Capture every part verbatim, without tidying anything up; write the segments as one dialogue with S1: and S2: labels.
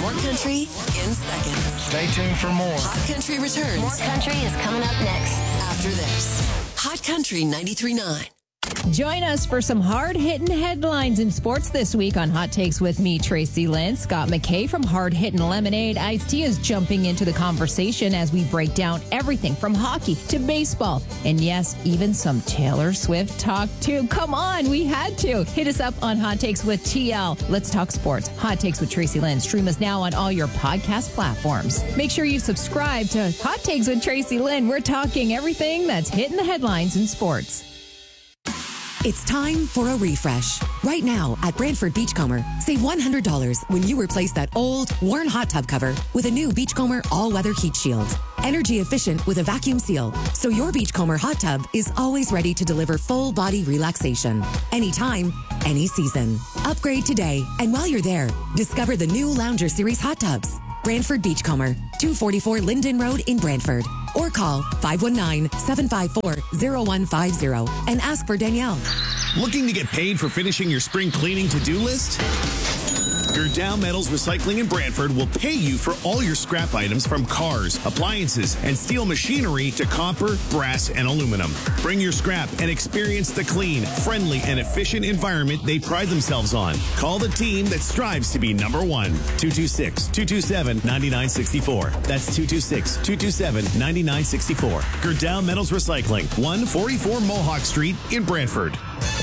S1: More country in seconds.
S2: Stay tuned for more.
S1: Hot Country returns.
S3: More country is coming up next.
S1: After this. Hot Country ninety-three point nine.
S4: Join us for some hard-hitting headlines in sports this week on Hot Takes with me, Tracy Lynn. Scott McKay from Hard Hittin' Lemonade. Ice-T is jumping into the conversation as we break down everything from hockey to baseball. And yes, even some Taylor Swift talk too. Come on, we had to. Hit us up on Hot Takes with T L. Let's talk sports. Hot Takes with Tracy Lynn. Stream us now on all your podcast platforms. Make sure you subscribe to Hot Takes with Tracy Lynn. We're talking everything that's hitting the headlines in sports.
S5: It's time for a refresh. Right now at Brantford Beachcomber, save one hundred dollars when you replace that old, worn hot tub cover with a new Beachcomber all-weather heat shield. Energy efficient with a vacuum seal, so your Beachcomber hot tub is always ready to deliver full body relaxation. Anytime, any season. Upgrade today, and while you're there, discover the new Lounger Series hot tubs. Brantford Beachcomber, two forty-four Linden Road in Brantford. Or call five one nine, seven five four, zero one five zero and ask for Danielle.
S6: Looking to get paid for finishing your spring cleaning to-do list? Gerdau Metals Recycling in Brantford will pay you for all your scrap items from cars, appliances, and steel machinery to copper, brass, and aluminum. Bring your scrap and experience the clean, friendly, and efficient environment they pride themselves on. Call the team that strives to be number one. two two six, two two seven, nine nine six four. That's two two six, two two seven, nine nine six four. Gerdau Metals Recycling, one forty-four Mohawk Street in Brantford.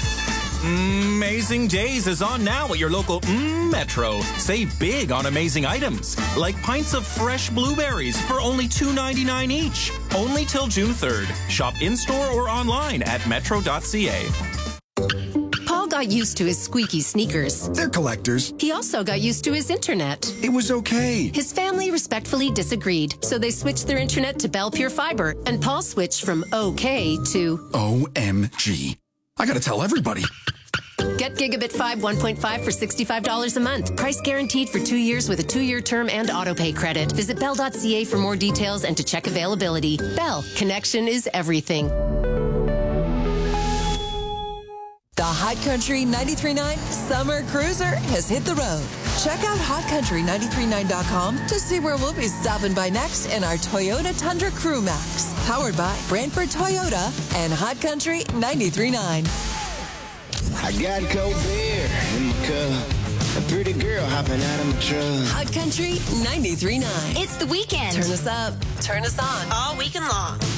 S7: Amazing Days is on now at your local mm, Metro. Save big on amazing items, like pints of fresh blueberries for only two ninety-nine each. Only till June third. Shop in-store or online at metro dot c a.
S8: Paul got used to his squeaky sneakers.
S2: They're collectors.
S8: He also got used to his internet.
S2: It was okay.
S8: His family respectfully disagreed, so they switched their internet to Bell Pure Fiber, and Paul switched from okay to
S2: O M G. I gotta tell everybody.
S8: Get Gigabit five one point five for sixty-five dollars a month. Price guaranteed for two years with a two-year term and autopay credit. Visit bell dot c a for more details and to check availability. Bell, connection is everything.
S1: The Hot Country ninety-three point nine Summer Cruiser has hit the road. Check out hot country nine three nine dot com to see where we'll be stopping by next in our Toyota Tundra Crew Max. Powered by Brantford Toyota and Hot Country ninety-three point nine.
S9: I got cold beer in my cup. A pretty girl hopping out of my truck.
S1: Hot Country ninety-three point nine.
S3: It's the weekend.
S1: Turn us up. Turn us on.
S3: All weekend long.